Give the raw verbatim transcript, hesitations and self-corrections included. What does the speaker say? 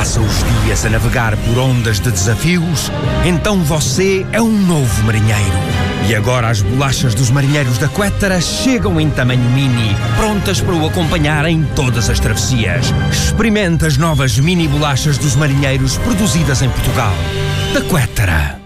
passa os dias a navegar por ondas de desafios, então você é um novo marinheiro. E agora as bolachas dos marinheiros da Quettara chegam em tamanho mini, prontas para o acompanhar em todas as travessias. Experimente as novas mini bolachas dos marinheiros produzidas em Portugal. Da Quettara.